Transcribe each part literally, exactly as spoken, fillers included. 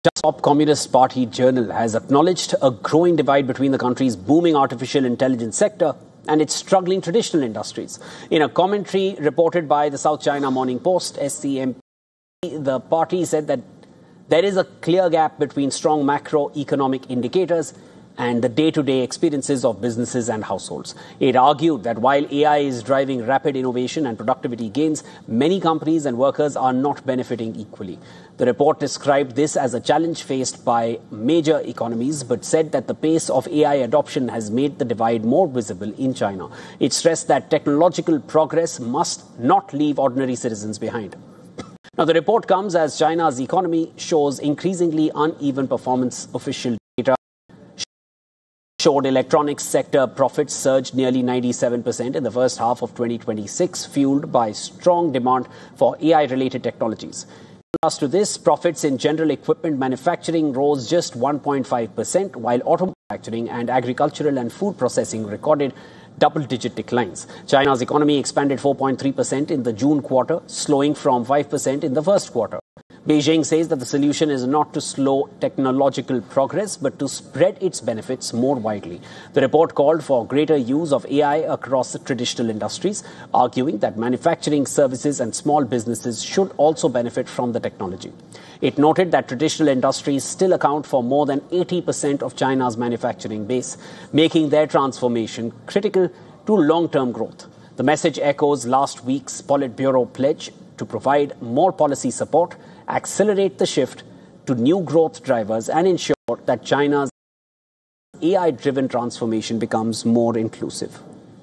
Top Communist Party Journal has acknowledged a growing divide between the country's booming artificial intelligence sector and its struggling traditional industries. In a commentary reported by the South China Morning Post, S C M P, the party said that there is a clear gap between strong macroeconomic indicators and the day-to-day experiences of businesses and households. It argued that while A I is driving rapid innovation and productivity gains, many companies and workers are not benefiting equally. The report described this as a challenge faced by major economies, but said that the pace of A I adoption has made the divide more visible in China. It stressed that technological progress must not leave ordinary citizens behind. Now, the report comes as China's economy shows increasingly uneven performance. Official data showed electronics sector profits surged nearly ninety-seven percent in the first half of twenty twenty-six, fueled by strong demand for A I-related technologies. As to this, profits in general equipment manufacturing rose just one point five percent, while auto manufacturing and agricultural and food processing recorded double-digit declines. China's economy expanded four point three percent in the June quarter, slowing from five percent in the first quarter. Beijing says that the solution is not to slow technological progress, but to spread its benefits more widely. The report called for greater use of A I across the traditional industries, arguing that manufacturing, services and small businesses should also benefit from the technology. It noted that traditional industries still account for more than eighty percent of China's manufacturing base, making their transformation critical to long-term growth. The message echoes last week's Politburo pledge to provide more policy support, accelerate the shift to new growth drivers and ensure that China's A I-driven transformation becomes more inclusive.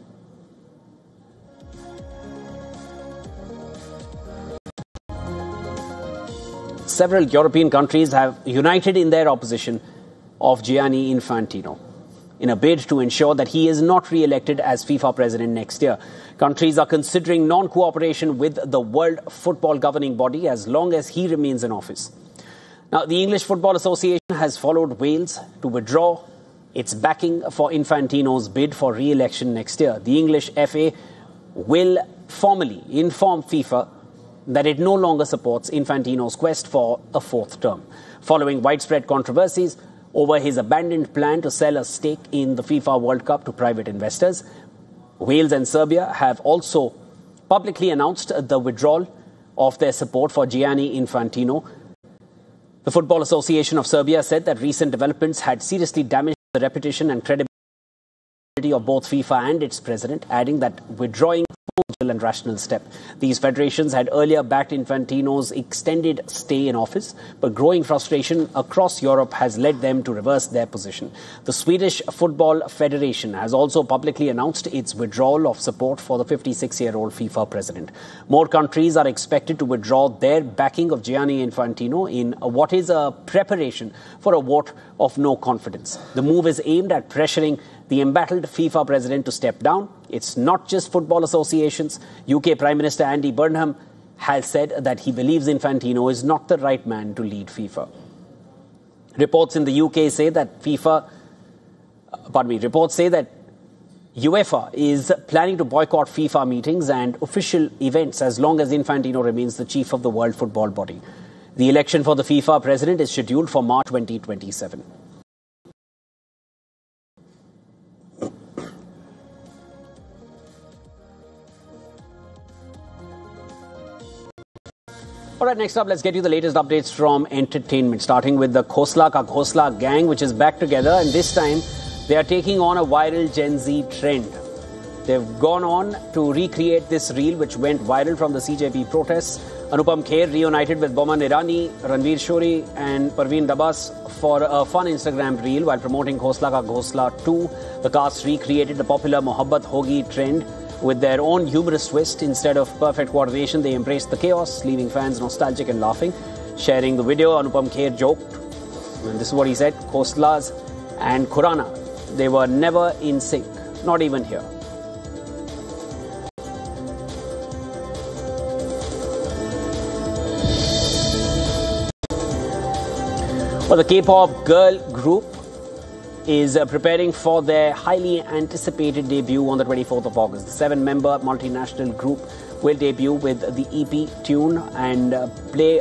Several European countries have united in their opposition of Gianni Infantino in a bid to ensure that he is not re-elected as FIFA president next year. Countries are considering non-cooperation with the World Football Governing Body as long as he remains in office. Now, the English Football Association has followed Wales to withdraw its backing for Infantino's bid for re-election next year. The English F A will formally inform FIFA that it no longer supports Infantino's quest for a fourth term. Following widespread controversies over his abandoned plan to sell a stake in the FIFA World Cup to private investors, Wales and Serbia have also publicly announced the withdrawal of their support for Gianni Infantino. The Football Association of Serbia said that recent developments had seriously damaged the reputation and credibility of both FIFA and its president, adding that withdrawing was a and rational step. These federations had earlier backed Infantino's extended stay in office, but growing frustration across Europe has led them to reverse their position. The Swedish Football Federation has also publicly announced its withdrawal of support for the fifty-six-year-old FIFA president. More countries are expected to withdraw their backing of Gianni Infantino in what is a preparation for a vote of no confidence. The move is aimed at pressuring the embattled FIFA president to step down. It's not just football associations. U K Prime Minister Andy Burnham has said that he believes Infantino is not the right man to lead FIFA. Reports in the U K say that FIFA, pardon me, reports say that UEFA is planning to boycott FIFA meetings and official events as long as Infantino remains the chief of the World Football Body. The election for the FIFA president is scheduled for March twenty twenty-seven. All right, next up, let's get you the latest updates from entertainment, starting with the Khosla Ka Ghosla gang, which is back together, and this time they are taking on a viral Gen Z trend. They've gone on to recreate this reel, which went viral from the C J P protests. Anupam Kher reunited with Boman Irani, Ranveer Shori and Parveen Dabas for a fun Instagram reel while promoting Khosla Ka Ghosla two. The cast recreated the popular Mohabbat Hogi trend with their own humorous twist. Instead of perfect coordination, they embraced the chaos, leaving fans nostalgic and laughing. Sharing the video, Anupam Kher joked, and this is what he said: Khoslas and Khurana, they were never in sync, not even here. Well, the K-pop girl group is uh, preparing for their highly anticipated debut on the twenty-fourth of August. The seven-member multinational group will debut with the E P Tune and uh, play